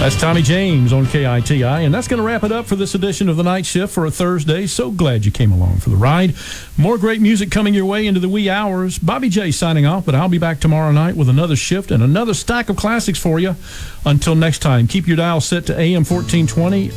That's Tommy James on KITI, and that's going to wrap it up for this edition of The Night Shift for a Thursday. So glad you came along for the ride. More great music coming your way into the wee hours. Bobby J signing off, but I'll be back tomorrow night with another shift and another stack of classics for you. Until next time, keep your dial set to AM 1420.